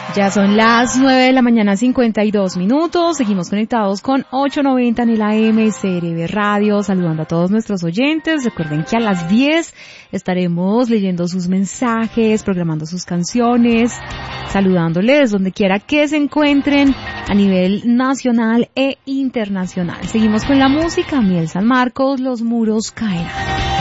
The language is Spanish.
Ya son las 9 de la mañana, 52 minutos. Seguimos conectados con 890 en el AM CRB Radio, saludando a todos nuestros oyentes. Recuerden que a las 10 estaremos leyendo sus mensajes, programando sus canciones, saludándoles donde quiera que se encuentren a nivel nacional e internacional. Seguimos con la música. Miel San Marcos, Los muros caerán.